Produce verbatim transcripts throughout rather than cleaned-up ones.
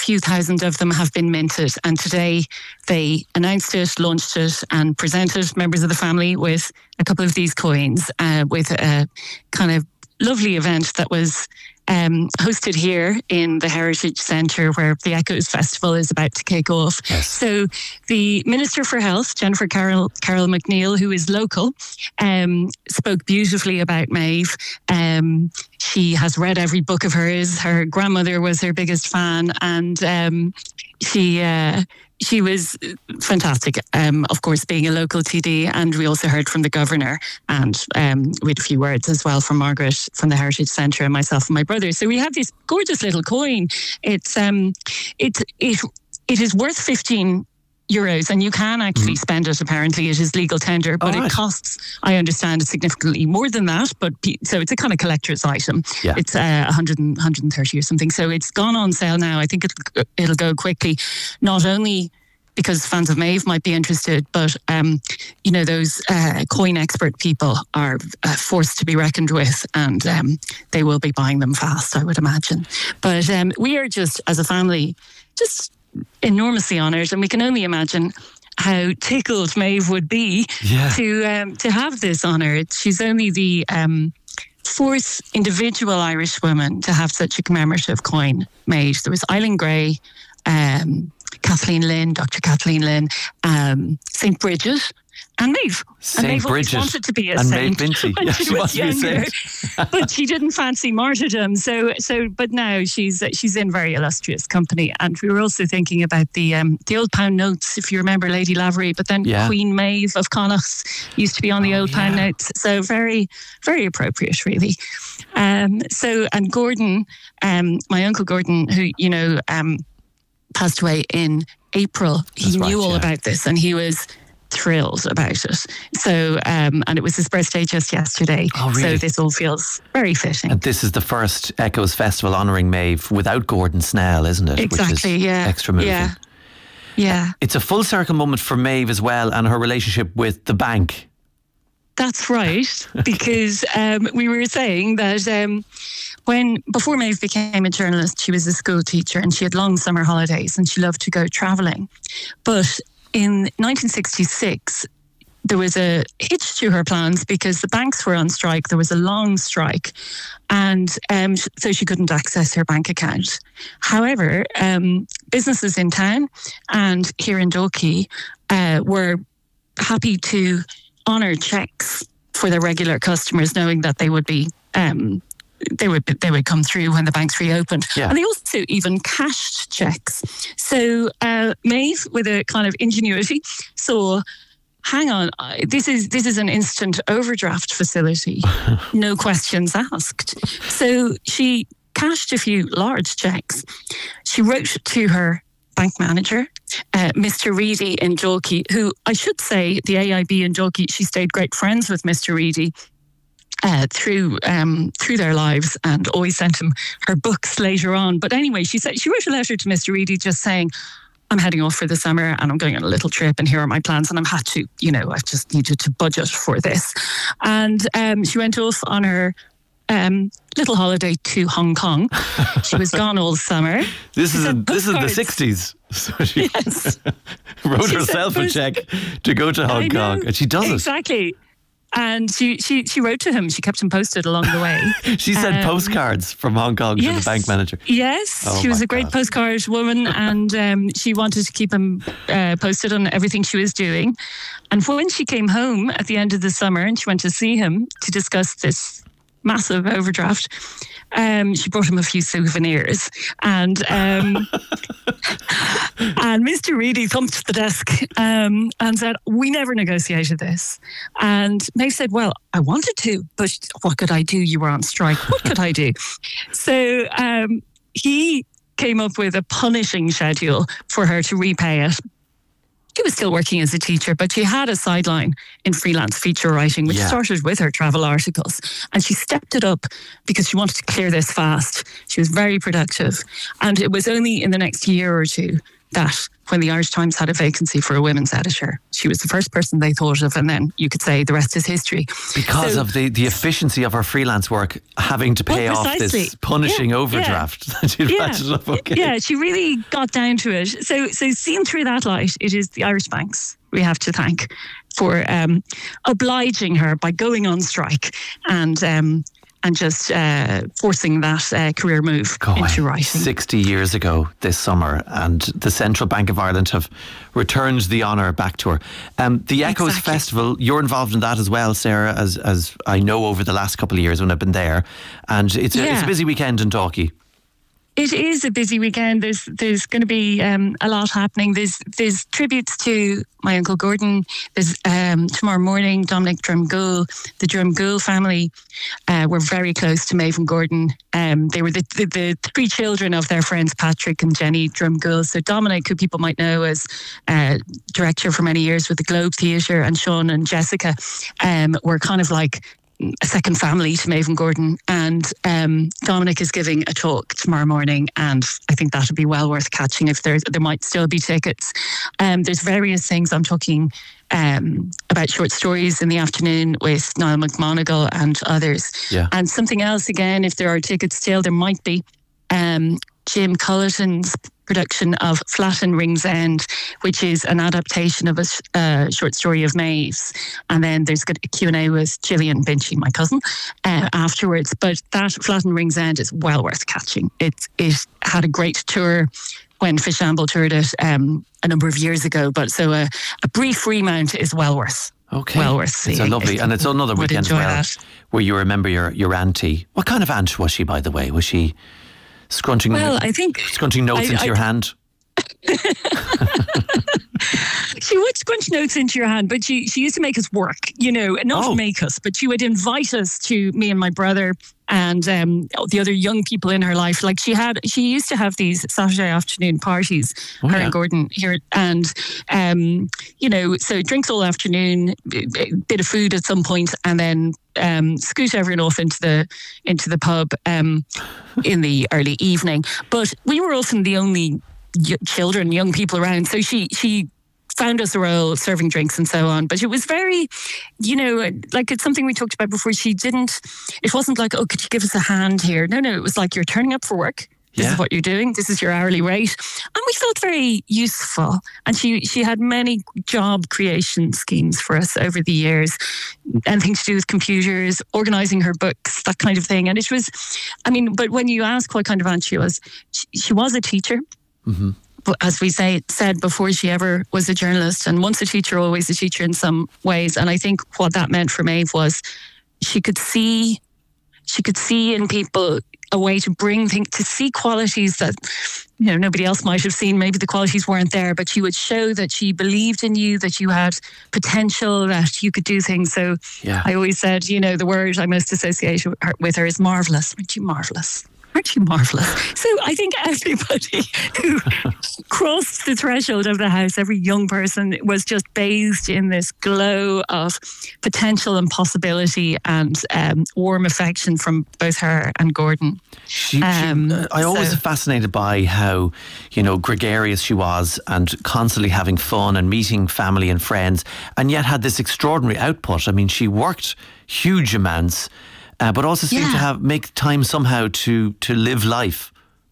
few thousand of them have been minted. And today they announced it, launched it, and presented members of the family with a couple of these coins uh, with a kind of lovely event that was um, hosted here in the Heritage Centre, where the Echoes Festival is about to kick off. Yes. So the Minister for Health, Jennifer Carroll, Carroll McNeil, who is local, um, spoke beautifully about Maeve. Um, she has read every book of hers. Her grandmother was her biggest fan, and um, she... Uh, She was fantastic, um, of course, being a local T D. And we also heard from the Governor, and um, we had a few words as well from Margaret from the Heritage Centre, and myself and my brother. So we have this gorgeous little coin. It's um, it it it is worth fifteen euros, and you can actually mm. spend it. Apparently, it is legal tender, but oh, right. it costs, I understand, significantly more than that. But so it's a kind of collector's item. Yeah. It's uh, one hundred, one hundred thirty or something. So it's gone on sale now. I think it'll, it'll go quickly. Not only because fans of Maeve might be interested, but um, you know, those uh, coin expert people are uh, forced to be reckoned with, and um, they will be buying them fast, I would imagine. But um, we are just, as a family, just enormously honoured, and we can only imagine how tickled Maeve would be yeah. to um, to have this honour. She's only the um, fourth individual Irish woman to have such a commemorative coin made. There was Eileen Gray, um, Kathleen Lynn, Doctor Kathleen Lynn, um, Saint Bridget, and Maeve. Saint and Maeve Bridget wanted to be a and saint Maeve Binchy. when Yeah, she, she was wants to be a younger, saint. but she didn't fancy martyrdom. So, so, but now she's she's in very illustrious company. And we were also thinking about the um, the old pound notes, if you remember Lady Lavery. But then yeah. Queen Maeve of Connacht used to be on the oh, old yeah. pound notes. So very, very appropriate, really. Um, so, and Gordon, um, my uncle Gordon, who you know um, passed away in April. He That's knew right, all yeah. about this, and he was thrilled about it. So, um, and it was his birthday just yesterday. Oh, really? So this all feels very fitting. And this is the first Echoes Festival honouring Maeve without Gordon Snell, isn't it? Exactly, Which is yeah. extra moving. Yeah. Yeah. It's a full circle moment for Maeve as well, and her relationship with the bank. That's right, because um, we were saying that um, when before Maeve became a journalist, she was a school teacher, and she had long summer holidays, and she loved to go travelling. But in nineteen sixty-six, there was a hitch to her plans because the banks were on strike. There was a long strike, and um, so she couldn't access her bank account. However, um, businesses in town and here in Dalkey uh, were happy to honour cheques for their regular customers, knowing that they would be um, they would they would come through when the banks reopened. Yeah. And they also even cashed cheques. So uh, Maeve, with a kind of ingenuity, saw, hang on, this is this is an instant overdraft facility, no questions asked. So she cashed a few large cheques. She wrote to her bank manager, uh, Mister Reedy in Dalkey, who I should say, the A I B in Dalkey, she stayed great friends with Mister Reedy uh, through um, through their lives, and always sent him her books later on. But anyway, she said she wrote a letter to Mister Reedy just saying, I'm heading off for the summer and I'm going on a little trip, and here are my plans, and I'm had to, you know, I've just needed to budget for this. And um, she went off on her Um, little holiday to Hong Kong. She was gone all summer. This She is a, sent this is the postcards. sixties. So she Yes. wrote She herself sent a post- check to go to Hong I Kong, know. and she does it. Exactly. And she, she, she wrote to him. She kept him posted along the way. She sent Um, postcards from Hong Kong to yes. the bank manager. Yes, Oh she was my a great God. postcard woman, and um, she wanted to keep him uh, posted on everything she was doing. And when she came home at the end of the summer and she went to see him to discuss this massive overdraft, um, she brought him a few souvenirs. And um, and Mister Reedy thumped the desk um, and said, we never negotiated this. And Maeve said, well, I wanted to, but what could I do? You were on strike. What could I do? So um, he came up with a punishing schedule for her to repay it. She was still working as a teacher, but she had a sideline in freelance feature writing, which Yeah. started with her travel articles. And she stepped it up because she wanted to clear this fast. She was very productive. And it was only in the next year or two that when the Irish Times had a vacancy for a women's editor, she was the first person they thought of, and then you could say the rest is history. Because so, of the, the efficiency of her freelance work, having to pay well, off this punishing yeah, overdraft. Yeah. yeah. okay. yeah, she really got down to it. So, so seen through that light, it is the Irish banks we have to thank for um, obliging her by going on strike and um, and just uh, forcing that uh, career move God, into writing. sixty years ago this summer, and the Central Bank of Ireland have returned the honour back to her. Um, the Echoes exactly. Festival, you're involved in that as well, Sarah, as as I know over the last couple of years when I've been there. And it's a, yeah. it's a busy weekend in Dalkey. It is a busy weekend. There's there's going to be um, a lot happening. There's there's tributes to my uncle Gordon. There's um, tomorrow morning Dominic Drumgoole. The Drumgoole family uh, were very close to Maeve and Gordon. Um, they were the, the the three children of their friends Patrick and Jenny Drumgoole. So Dominic, who people might know as uh, director for many years with the Globe Theatre, and Sean and Jessica um, were kind of like a second family to Maeve and Gordon, and um, Dominic is giving a talk tomorrow morning, and I think that would be well worth catching if there there might still be tickets. Um, there's various things. I'm talking um, about short stories in the afternoon with Niall McMonigal and others. Yeah. And something else again, if there are tickets still, there might be. Um, Jim Culleton's production of Flat and Rings End, which is an adaptation of a uh, short story of Maeve's. And then there's a Q and A with Gillian Binchy, my cousin, uh, afterwards. But that Flat and Rings End is well worth catching. It, it had a great tour when Fishamble toured it um, a number of years ago. But so a, a brief remount is well worth. Okay. Well worth seeing. It's a lovely, and it's another weekend as well, that. where you remember your, your auntie. What kind of aunt was she, by the way? Was she scrunching, well, I think, scrunching notes I, into I, your hand? She would scrunch notes into your hand, but she, she used to make us work, you know, not oh. make us, but she would invite us to, me and my brother and um, the other young people in her life. Like she had, she used to have these Saturday afternoon parties, oh, her yeah. and Gordon here. And, um, you know, so drinks all afternoon, a bit of food at some point, and then um, scoot everyone off into the, into the pub um, in the early evening. But we were often the only y- children, young people around. So she, she, found us a role serving drinks and so on. But it was very, you know, like it's something we talked about before. She didn't, it wasn't like, oh, could you give us a hand here? No, no, it was like, you're turning up for work. This yeah. is what you're doing. This is your hourly rate. And we felt very useful. And she, she had many job creation schemes for us over the years. Anything to do with computers, organising her books, that kind of thing. And it was, I mean, but when you ask what kind of aunt she was, she, she was a teacher. Mm-hmm. As we say, said before she ever was a journalist, and once a teacher, always a teacher in some ways. And I think what that meant for Maeve was she could see, she could see in people a way to bring things, to see qualities that, you know, nobody else might have seen. Maybe the qualities weren't there, but she would show that she believed in you, that you had potential, that you could do things. So yeah. I always said, you know, the word I most associate with her, with her is marvellous. Aren't you marvellous? Aren't you marvellous? So I think everybody who crossed the threshold of the house, every young person, was just bathed in this glow of potential and possibility and um, warm affection from both her and Gordon. She, um, she, uh, I always so. fascinated by how, you know, gregarious she was and constantly having fun and meeting family and friends, and yet had this extraordinary output. I mean, she worked huge amounts. Uh, but also seem yeah. to have make time somehow to to live life.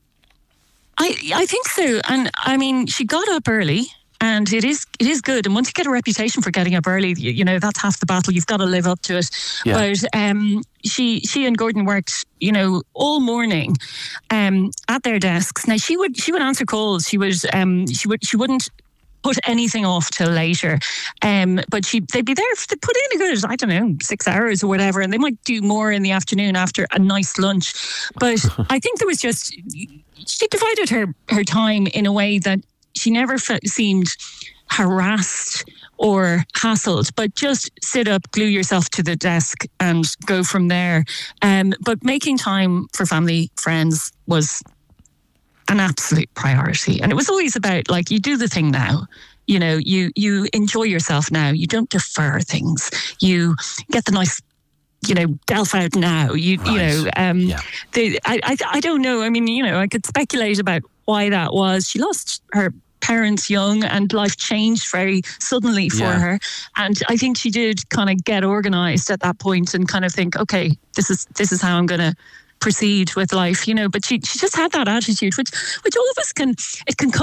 I I think so, and I mean she got up early, and it is it is good. And once you get a reputation for getting up early, you, you know that's half the battle. You've got to live up to it. Yeah. But um, she she and Gordon worked, you know, all morning, um, at their desks. Now she would she would answer calls. She would um she would she wouldn't put anything off till later. Um, but she, they'd be there, they put in a good, I don't know, six hours or whatever, and they might do more in the afternoon after a nice lunch. But I think there was just, she divided her, her time in a way that she never fe- seemed harassed or hassled, but just sit up, glue yourself to the desk and go from there. Um, but making time for family, friends was an absolute priority. And it was always about, like, you do the thing now. You know, you you enjoy yourself now. You don't defer things. You get the nice, you know, Delf out now. You right. you know, um, yeah. the, I, I I don't know. I mean, you know, I could speculate about why that was. She lost her parents young, and life changed very suddenly for Yeah. her. And I think she did kind of get organised at that point and kind of think, okay, this is this is how I'm going to proceed with life, you know. But she she just had that attitude, which which all of us can it can come